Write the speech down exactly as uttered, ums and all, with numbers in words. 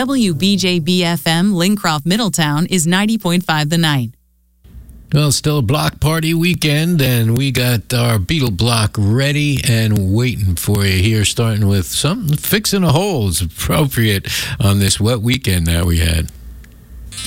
W B J B F M Lincroft Middletown is ninety point five The Night. Well, still a block party weekend, and we got our Beatle block ready and waiting for you here, starting with something fixing a hole is appropriate on this wet weekend that we had.